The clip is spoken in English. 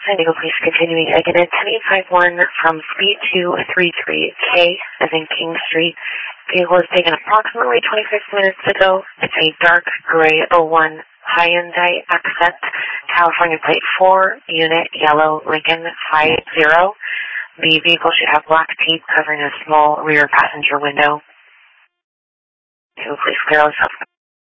San Diego Police continuing exit 1051 from speed 233K as in King Street. Vehicle was taken approximately 26 minutes ago. It's a dark gray 01 Hyundai Accent, California plate 4, unit yellow Lincoln 50. The vehicle should have black tape covering a small rear passenger window. Please clear us up.